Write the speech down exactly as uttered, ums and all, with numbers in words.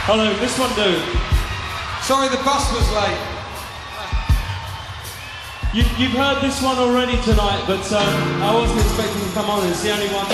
Hello, this one do. Sorry, the bus was late. You, you've heard this one already tonight, but um, I wasn't expecting to come on. It's the only one.